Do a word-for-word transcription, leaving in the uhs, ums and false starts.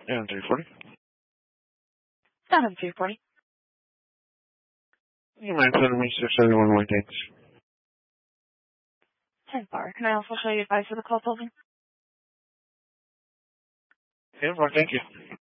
And three forty. seven three forty. You mind sending me six seventy-one white dates? ten bar. Can I also show you advice for the call, Sylvan? Yeah, well, thank you.